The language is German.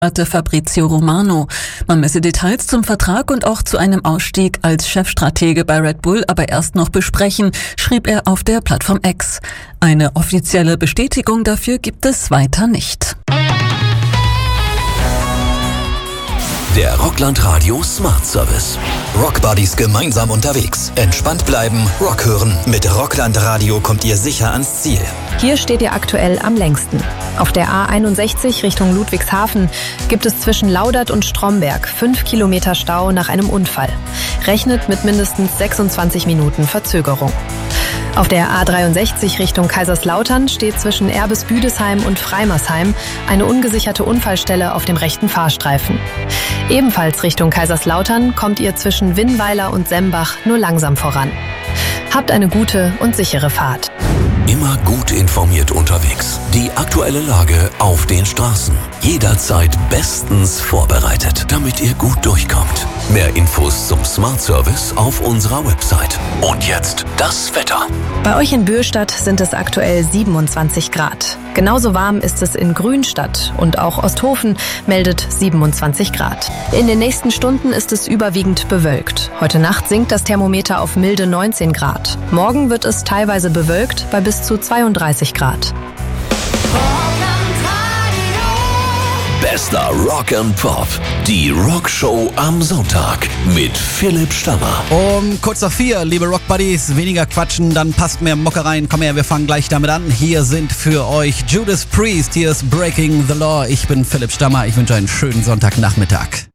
hatte Fabrizio Romano. Man messe Details zum Vertrag und auch zu einem Ausstieg als Chefstratege bei Red Bull aber erst noch besprechen, schrieb er auf der Plattform X. Eine offizielle Bestätigung dafür gibt es weiter nicht. Der Rockland Radio Smart Service. Rock Buddies gemeinsam unterwegs. Entspannt bleiben, Rock hören. Mit Rockland Radio kommt ihr sicher ans Ziel. Hier steht ihr aktuell am längsten. Auf der A61 Richtung Ludwigshafen gibt es zwischen Laudert und Stromberg 5 Kilometer Stau nach einem Unfall. Rechnet mit mindestens 26 Minuten Verzögerung. Auf der A63 Richtung Kaiserslautern steht zwischen Erbes-Büdesheim und Freimersheim eine ungesicherte Unfallstelle auf dem rechten Fahrstreifen. Ebenfalls Richtung Kaiserslautern kommt ihr zwischen Winnweiler und Sembach nur langsam voran. Habt eine gute und sichere Fahrt. Immer gut informiert unterwegs. Die aktuelle Lage auf den Straßen. Jederzeit bestens vorbereitet, damit ihr gut durchkommt. Mehr Infos zum Smart Service auf unserer Website. Und jetzt das Wetter. Bei euch in Bürstadt sind es aktuell 27 Grad. Genauso warm ist es in Grünstadt und auch Osthofen meldet 27 Grad. In den nächsten Stunden ist es überwiegend bewölkt. Heute Nacht sinkt das Thermometer auf milde 19 Grad. Morgen wird es teilweise bewölkt bei bis zu 32 Grad. Bester Rock and Pop. Die Rockshow am Sonntag mit Philipp Stammer. Um kurz nach 4, liebe Rock Buddies, weniger quatschen, dann passt mehr Mucke rein. Komm her, wir fangen gleich damit an. Hier sind für euch Judas Priest, hier ist Breaking the Law. Ich bin Philipp Stammer, ich wünsche einen schönen Sonntagnachmittag.